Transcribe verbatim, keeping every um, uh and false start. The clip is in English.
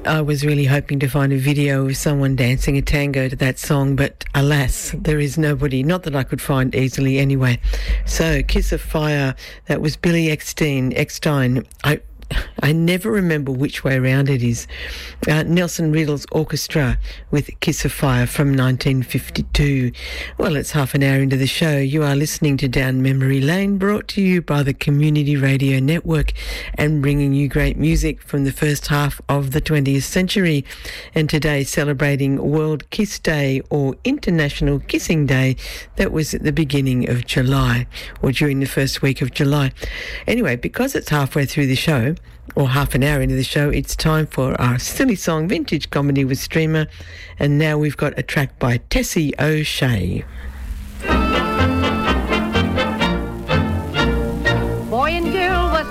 I was really hoping to find a video of someone dancing a tango to that song, but alas, there is nobody, not that I could find easily anyway. So, Kiss of Fire, that was Billy Eckstein. Eckstein. I I never remember which way around it is. Uh, Nelson Riddle's orchestra with Kiss of Fire from nineteen fifty-two. Well, it's half an hour into the show. You are listening to Down Memory Lane, brought to you by the Community Radio Network and bringing you great music from the first half of the twentieth century. And today celebrating World Kiss Day, or International Kissing Day. That was at the beginning of July, or during the first week of July. Anyway, because it's halfway through the show, or half an hour into the show, it's time for our silly song Vintage Comedy with Streamer. And now we've got a track by Tessie O'Shea.